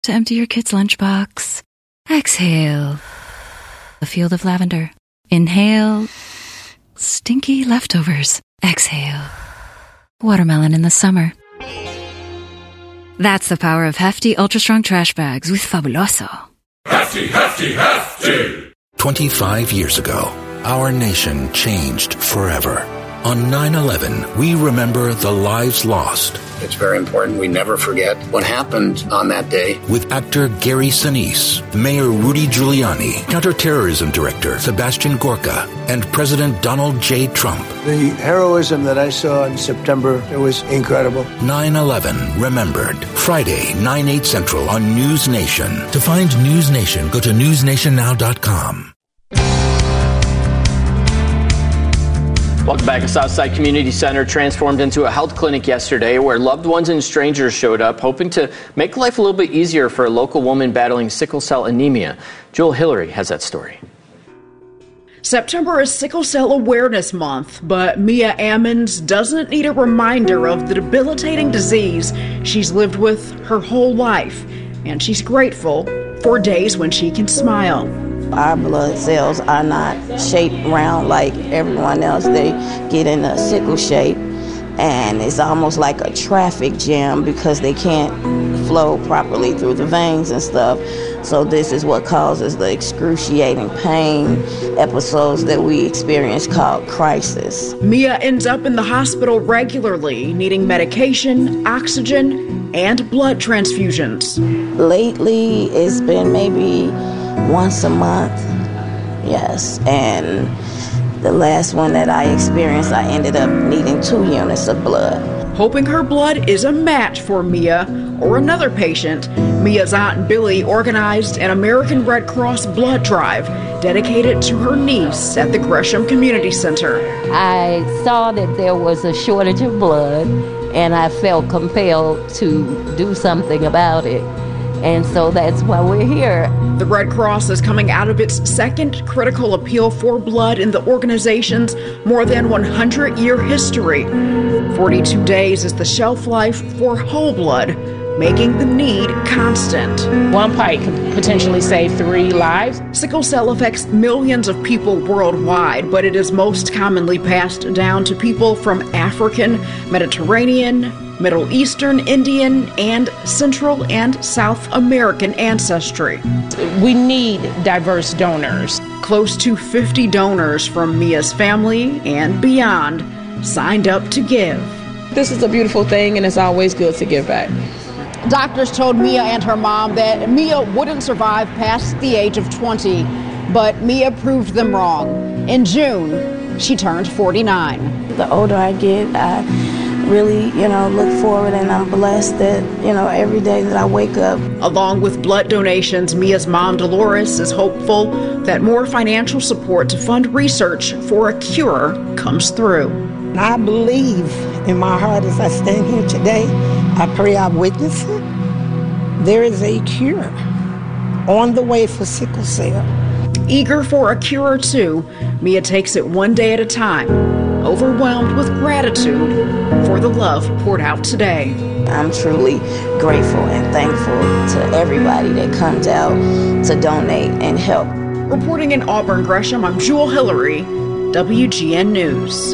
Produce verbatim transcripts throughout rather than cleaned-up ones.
To empty your kid's lunchbox. Exhale. A field of lavender. Inhale. Stinky leftovers. Exhale. Watermelon in the summer. That's the power of hefty, ultra-strong trash bags with Fabuloso. Hefty, hefty, hefty! twenty-five years ago, our nation changed forever. On nine eleven, we remember the lives lost. It's very important we never forget what happened on that day. With actor Gary Sinise, Mayor Rudy Giuliani, counterterrorism director Sebastian Gorka, and President Donald J. Trump. The heroism that I saw in September, it was incredible. nine eleven Remembered. Friday, nine, eight Central on News Nation. To find News Nation, go to news nation now dot com. Welcome back. A Southside Community Center transformed into a health clinic yesterday where loved ones and strangers showed up, hoping to make life a little bit easier for a local woman battling sickle cell anemia. Jewel Hillary has that story. September is Sickle Cell Awareness Month, but Mia Ammons doesn't need a reminder of the debilitating disease she's lived with her whole life, and she's grateful for days when she can smile. Our blood cells are not shaped round like everyone else. They get in a sickle shape, and it's almost like a traffic jam because they can't flow properly through the veins and stuff. So this is what causes the excruciating pain episodes that we experience called crisis. Mia ends up in the hospital regularly, needing medication, oxygen, and blood transfusions. Lately, it's been maybe once a month, yes, and the last one that I experienced, I ended up needing two units of blood. Hoping her blood is a match for Mia or another patient, Mia's Aunt Billy organized an American Red Cross blood drive dedicated to her niece at the Gresham Community Center. I saw that there was a shortage of blood, and I felt compelled to do something about it. And so that's why we're here. The Red Cross is coming out of its second critical appeal for blood in the organization's more than one hundred year history. forty-two days is the shelf life for whole blood, making the need constant. One pipe can potentially save three lives. Sickle cell affects millions of people worldwide, but it is most commonly passed down to people from African, Mediterranean, Middle Eastern, Indian, and Central and South American ancestry. We need diverse donors. Close to fifty donors from Mia's family and beyond signed up to give. This is a beautiful thing, and it's always good to give back. Doctors told Mia and her mom that Mia wouldn't survive past the age of twenty, but Mia proved them wrong. In June, she turned forty-nine. The older I get, I really, you know, look forward, and I'm blessed that, you know, every day that I wake up. Along with blood donations, Mia's mom, Dolores, is hopeful that more financial support to fund research for a cure comes through. I believe in my heart as I stand here today, I pray I witness it. There is a cure on the way for sickle cell. Eager for a cure too, Mia takes it one day at a time, overwhelmed with gratitude for the love poured out today. I'm truly grateful and thankful to everybody that comes out to donate and help. Reporting in Auburn, Gresham, I'm Jewel Hillary, W G N News.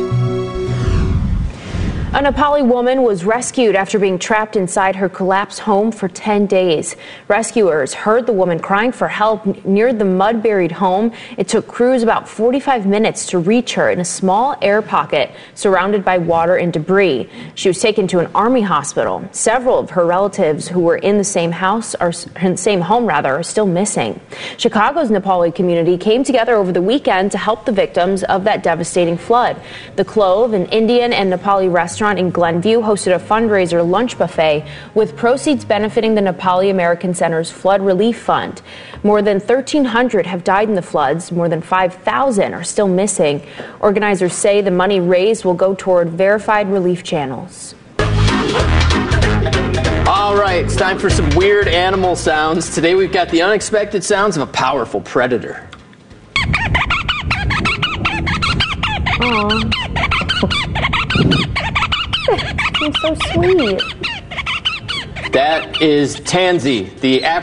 A Nepali woman was rescued after being trapped inside her collapsed home for ten days. Rescuers heard the woman crying for help near the mud-buried home. It took crews about forty-five minutes to reach her in a small air pocket surrounded by water and debris. She was taken to an army hospital. Several of her relatives who were in the same house, or same home rather, are still missing. Chicago's Nepali community came together over the weekend to help the victims of that devastating flood. The Clove, an Indian and Nepali restaurant in Glenview, hosted a fundraiser lunch buffet with proceeds benefiting the Nepali American Center's Flood Relief Fund. More than thirteen hundred have died in the floods. More than five thousand are still missing. Organizers say the money raised will go toward verified relief channels. All right, it's time for some weird animal sounds. Today we've got the unexpected sounds of a powerful predator. Aww. He's so sweet. That is Tansy, the African